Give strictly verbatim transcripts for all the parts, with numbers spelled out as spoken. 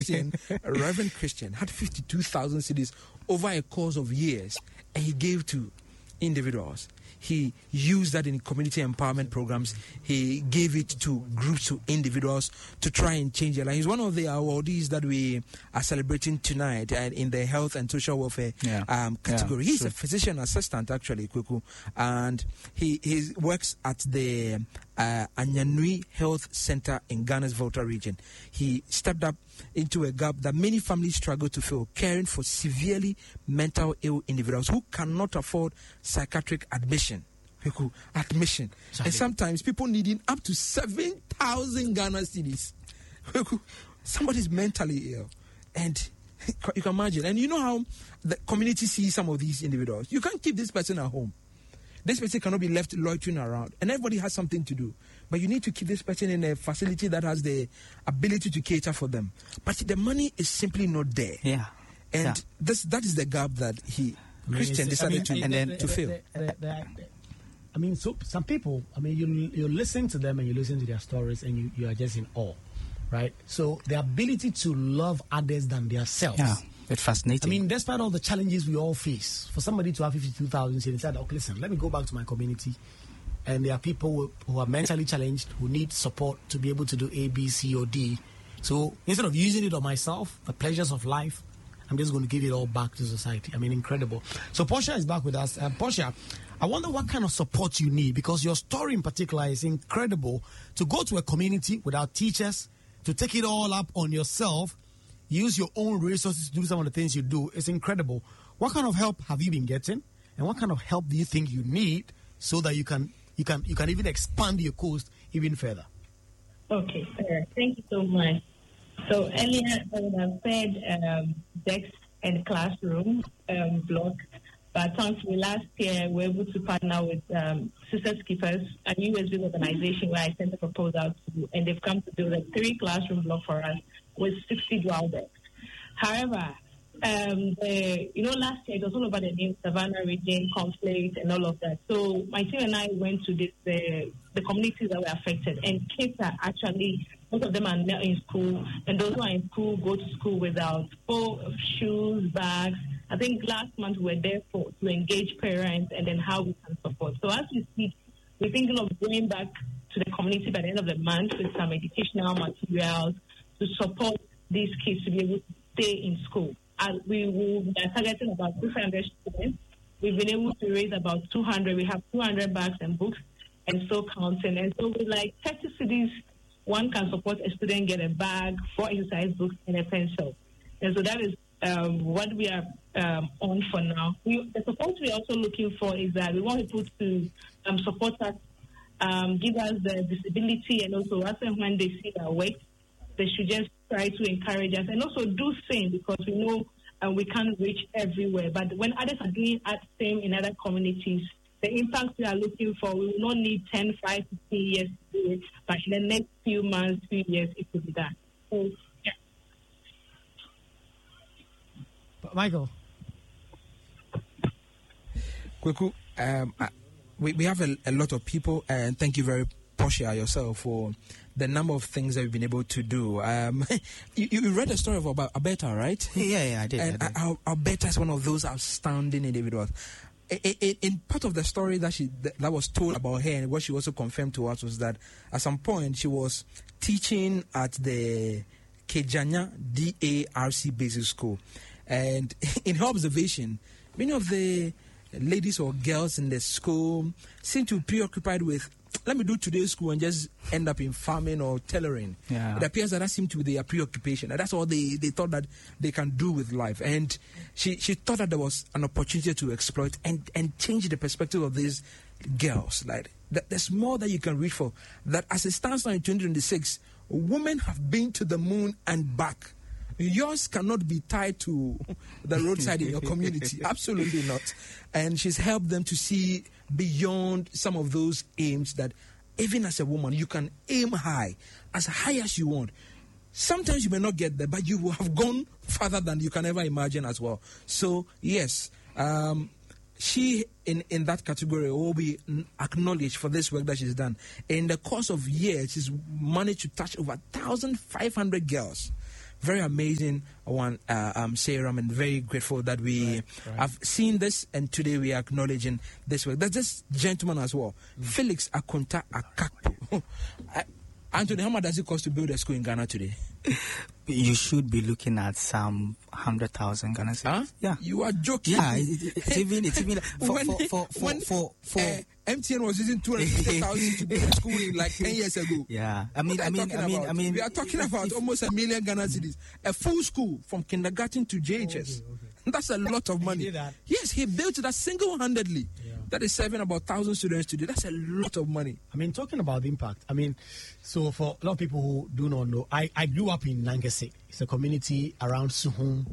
Christian, Reverend Christian, had fifty-two thousand cedis over a course of years, and he gave to individuals. He used that in community empowerment programs. He gave it to groups, to individuals, to try and change their life. He's one of the awardees that we are celebrating tonight uh, in the health and social welfare yeah. um, category. Yeah, He's true. a physician assistant, actually, Kweku, and he, he works at the uh, Anyanui Health Center in Ghana's Volta region. He stepped up into a gap that many families struggle to fill, caring for severely mental ill individuals who cannot afford psychiatric admission. Admission. Sorry. And sometimes people needing up to seven thousand Ghana cedis. Somebody's mentally ill. And you can imagine. And you know how the community sees some of these individuals. You can't keep this person at home. This person cannot be left loitering around. And everybody has something to do. But you need to keep this person in a facility that has the ability to cater for them. But the money is simply not there. Yeah. And yeah. this that is the gap that he, Christian, decided I mean, to, the, and then the, to the, fill. The, the, the, I mean, so some people, I mean, you you listen to them and you listen to their stories and you, you are just in awe, right? So the ability to love others than themselves. Yeah, it's fascinating. I mean, despite all the challenges we all face, for somebody to have fifty-two thousand, they decide, okay, listen, let me go back to my community. And there are people who, who are mentally challenged, who need support to be able to do A, B, C, or D. So instead of using it on myself, the pleasures of life, I'm just going to give it all back to society. I mean, incredible. So Portia is back with us. Uh, Portia, I wonder what kind of support you need, because your story in particular is incredible. To go to a community without teachers, to take it all up on yourself, use your own resources to do some of the things you do, is incredible. What kind of help have you been getting? And what kind of help do you think you need so that you can you can you can even expand your course even further? Okay, sir. Thank you so much. So earlier I would have said um, Dex and Classroom um, blog, but thankfully last year we were able to partner with um, Sisters Keepers, a U S B organization where I sent a proposal to, and they've come to build a three classroom block for us with sixty dual decks. However, um, the, you know, last year it was all about the name Savannah region, conflict, and all of that. So my team and I went to this, the the communities that were affected, and kids are actually, most of them are not in school, and those who are in school go to school without full shoes, bags. I think last month we were there for to engage parents and then how we can support. So as we speak, we're thinking of going back to the community by the end of the month with some educational materials to support these kids to be able to stay in school. And we will be targeting about two hundred students. We've been able to raise about two hundred. We have two hundred bags and books and still counting. And so with like thirty cities, one can support a student get a bag, four exercise books, and a pencil. And so that is um, what we are um, on for now. We, the support we're also looking for is that we want people to um, support us, um, give us the visibility, and also as and when they see our work, they should just try to encourage us and also do same, because we know uh, we can't reach everywhere. But when others are doing the same in other communities, the impact we are looking for, we will not need ten, five, fifteen years to do it, but in the next few months, few years, it will be done. So, yeah. Michael. Kweku, um, uh, we, we have a, a lot of people, and thank you very Portia yourself for the number of things that we've been able to do. Um, you, you read a story of about Alberta, right? Yeah, yeah, I did. And I did. Al- Alberta is one of those outstanding individuals. In, in, in part of the story that she that was told about her, and what she also confirmed to us, was that at some point she was teaching at the Kejanya D A R C Basic School, and in her observation, many of the ladies or girls in the school seem to be preoccupied with, let me do today's school and just end up in farming or tailoring. Yeah. It appears that that seemed to be their preoccupation. And that's all they, they thought that they can do with life. And she, she thought that there was an opportunity to exploit and, and change the perspective of these girls. Like, that there's more that you can reach for. That as it stands now in twenty twenty-six, women have been to the moon and back. Yours cannot be tied to the roadside in your community. Absolutely not. And she's helped them to see beyond some of those aims that even as a woman, you can aim high, as high as you want. Sometimes you may not get there, but you will have gone further than you can ever imagine as well. So, yes, um, she in, in that category will be acknowledged for this work that she's done. In the course of years, she's managed to touch over one thousand five hundred girls. very amazing one, uh, um, Sarah. I'm very grateful that we right, right. have seen this, and today we are acknowledging this work. There's this gentleman as well, mm. Felix Akonta Akakpo. Anthony, how much does it cost to build a school in Ghana today? You should be looking at some hundred thousand Ghana cedis. Huh? Yeah, you are joking. Yeah, it, it, it's even it's even for when, for for for, when, for, for uh, M T N was using two hundred fifty thousand to build a school like ten years ago. Yeah, I mean, I mean, I mean, I mean, we are talking about if, almost a million Ghana cedis, a full school from kindergarten to J H S. Okay, okay. That's a lot of money. He did that. Yes, he built that single-handedly. Yeah. That is serving about thousand students today. That's a lot of money. I mean, talking about the impact. I mean, so for a lot of people who do not know, I, I grew up in Nangasek. It's a community around Suhum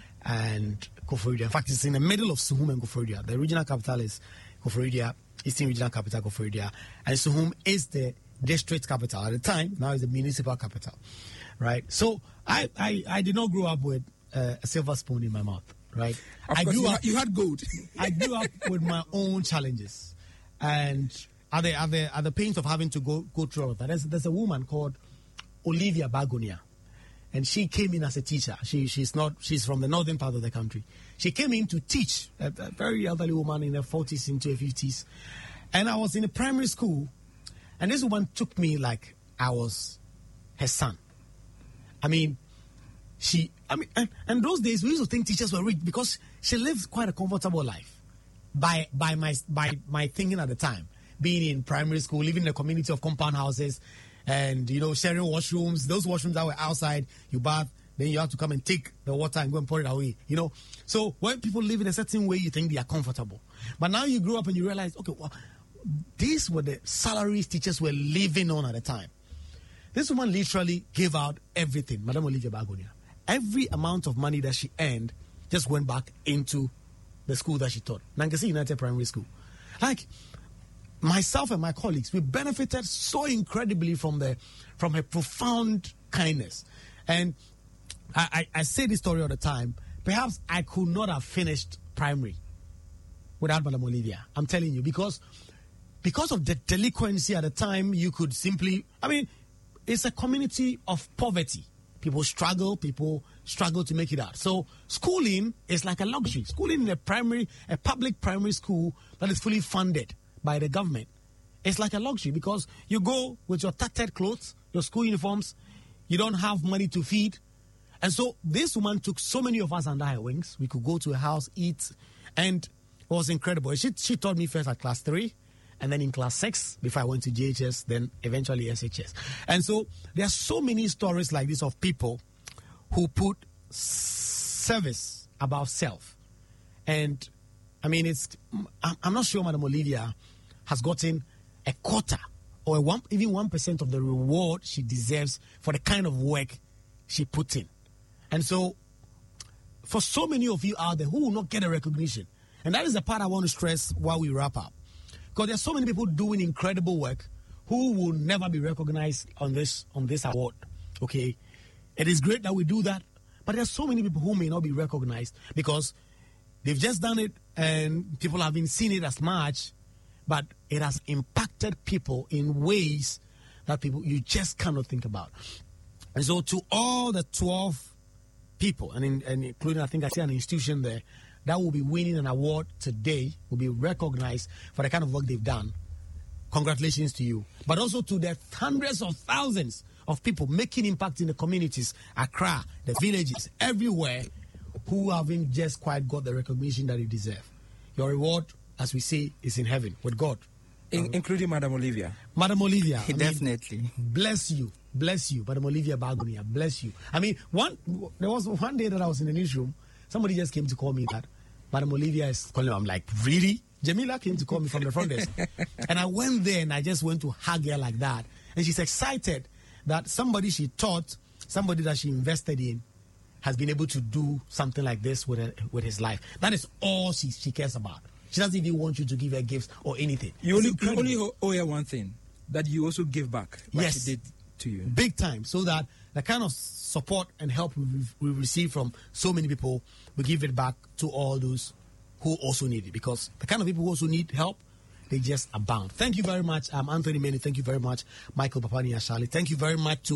and Koforidua. In fact, it's in the middle of Suhum and Koforidua. The regional capital is Koforidua, Eastern Regional Capital Koforidua, and Suhum is the district capital at the time. Now it's the municipal capital, right? So I I, I did not grow up with uh, a silver spoon in my mouth. Right, of I course, grew you, up. Ha- you had gold. I grew up with my own challenges, and at the at the at the pains of having to go go through all of that. There's, there's a woman called Olivia Bagonia, and she came in as a teacher. She she's not she's from the northern part of the country. She came in to teach, a, a very elderly woman in her forties into her fifties, and I was in a primary school, and this woman took me like I was her son. I mean. She, I mean, and, and those days we used to think teachers were rich because she lived quite a comfortable life by by my by my thinking at the time. Being in primary school, living in a community of compound houses, and you know sharing washrooms. Those washrooms that were outside, you bath, then you have to come and take the water and go and pour it away. You know, so when people live in a certain way, you think they are comfortable. But now you grow up and you realize, okay, well, these were the salaries teachers were living on at the time. This woman literally gave out everything, Madam Olivia Bagonia. Every amount of money that she earned just went back into the school that she taught, Nangasek United Primary School. Like, myself and my colleagues, we benefited so incredibly from the from her profound kindness. And I, I, I say this story all the time. Perhaps I could not have finished primary without Madam Olivia. I'm telling you, because because of the delinquency at the time, you could simply, I mean, it's a community of poverty. People struggle, people struggle to make it out. So schooling is like a luxury. Schooling in a primary, a public primary school that is fully funded by the government, it's like a luxury because you go with your tattered clothes, your school uniforms, you don't have money to feed. And so this woman took so many of us under her wings. We could go to her house, eat, and it was incredible. She, she taught me first at class three, and then in class six, before I went to J H S, then eventually S H S. And so there are so many stories like this of people who put service above self. And, I mean, it's I'm not sure Madam Olivia has gotten a quarter or a one, even one percent of the reward she deserves for the kind of work she put in. And so, for so many of you out there who will not get a recognition, and that is the part I want to stress while we wrap up. Because there are so many people doing incredible work who will never be recognized on this on this award. Okay, it is great that we do that, but there are so many people who may not be recognized because they've just done it and people haven't seen it as much, but it has impacted people in ways that people you just cannot think about. And so, to all the twelve people, and, in, and including I think I see an institution there that will be winning an award today, will be recognized for the kind of work they've done. Congratulations to you. But also to the hundreds of thousands of people making impact in the communities, Accra, the villages, everywhere, who haven't just quite got the recognition that they deserve. Your reward, as we say, is in heaven with God. In, including Madam Olivia. Madam Olivia. I Definitely. Mean, bless you. Bless you. Madam Olivia Bagonia. Bless you. I mean, one there was one day that I was in the newsroom, somebody just came to call me that Madam Olivia is calling. I'm like, really? Jamila came to call me from the front desk. And I went there and I just went to hug her like that. And she's excited that somebody she taught, somebody that she invested in, has been able to do something like this with her, with his life. That is all she, she cares about. She doesn't even want you to give her gifts or anything. You only, you only owe her one thing, that you also give back what yes, she did to you. Big time. So that the kind of support and help we, we receive from so many people, we give it back to all those who also need it. Because the kind of people who also need help, they just abound. Thank you very much, um, Anthony Meni. Thank you very much, Michael Papani Ashali. Thank you very much to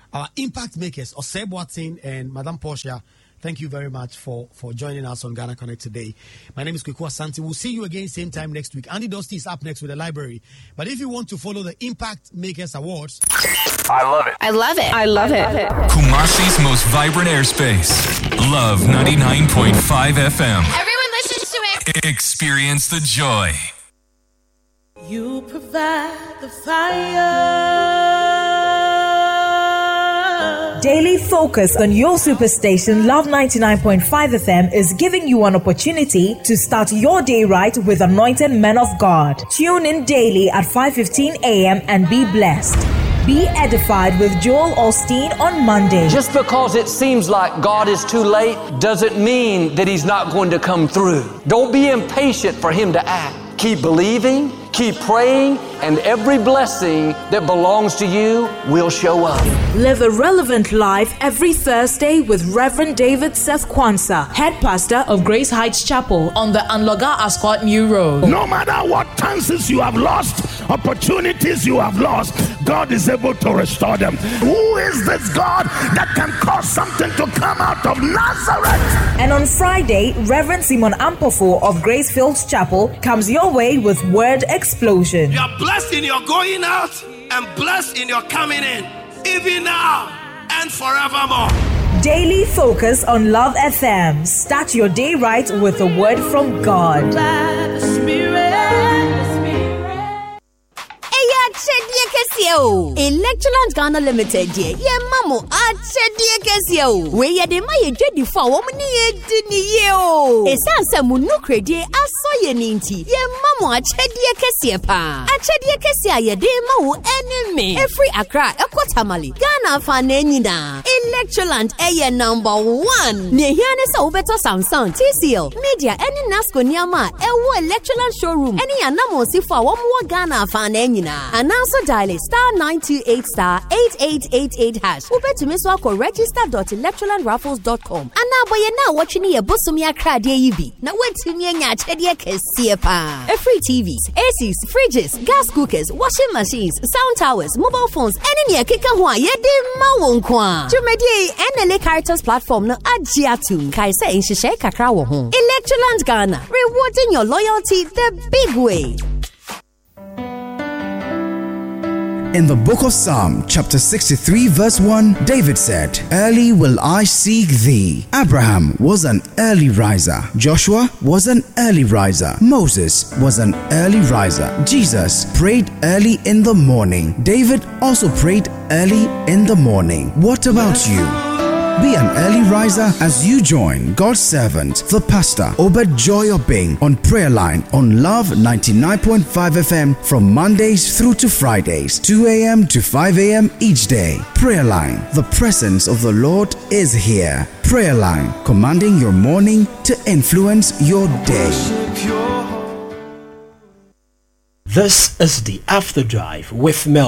our impact makers, Osei Boateng and Madame Portia. Thank you very much for, for joining us on Ghana Connect today. My name is Kweku Asante. We'll see you again same time next week. Andy Dusty is up next with the library. But if you want to follow the Impact Makers Awards... I love it. I love it. I love it. Kumasi's most vibrant airspace. Love ninety-nine point five F M. Everyone listens to it. Experience the joy. You provide the fire. Daily focus on your superstation Love ninety-nine point five F M is giving you an opportunity to start your day right with anointed men of God. Tune in daily at five fifteen a.m. and be blessed. Be edified with Joel Osteen on Monday. Just because it seems like God is too late doesn't mean that He's not going to come through. Don't be impatient for Him to act. Keep believing, keep praying, and every blessing that belongs to you will show up. Live a relevant life every Thursday with Reverend David Seth Kwanzaa, head pastor of Grace Heights Chapel on the Anloga Ascot New Road. No matter what chances you have lost, opportunities you have lost, God is able to restore them. Who is this God that can cause something to come out of Nazareth? And on Friday, Reverend Simon Ampofo of Grace Fields Chapel comes your way with Word Explosion. You are blessed in your going out and blessed in your coming in, even now and forevermore. Daily focus on Love F M. Start your day right with a word from God. Electroland Ghana Limited, ye mamo achedie kesio. We ye de ma ye dwedi fo wo ni ye di ni ye o. Esansa mu no kredi aso ye ninti. Ye mamo achedie kesie pa. Achedie kesie ye de ma wo enemy. Every Accra, Ekotamali, Ghana fa na nyina. Electroland eye number one. Ne hiane se obeto Samsung, T C L, Media, any Nasco niama, e wo Electroland showroom. Any anamo si fa wo mo Ghana fa na nyina. And also dial star nine two eight star eight eight eight eight hash. Ube to miss wako register dot electroland raffles dot com. And now boy na watching ye busumi akra de yibi. Na wait me nya chede kesiye pa. E free T Vs, A Cs, fridges, gas cookers, washing machines, sound towers, mobile phones, any ne keka ho ye de ma won kwa. Jumedi N L A Caritas platform no agiatu. Kai se nhihye kakra wo ho. Electroland Ghana, rewarding your loyalty the big way. In the book of Psalm, chapter sixty-three, verse one, David said, "Early will I seek thee." Abraham was an early riser. Joshua was an early riser. Moses was an early riser. Jesus prayed early in the morning. David also prayed early in the morning. What about you? Be an early riser as you join God's servant, the pastor, Obed Joy Obeng, on Prayer Line on Love ninety-nine point five F M from Mondays through to Fridays, two a.m. to five a.m. each day. Prayer Line, the presence of the Lord is here. Prayer Line, commanding your morning to influence your day. This is the After Drive with Mel.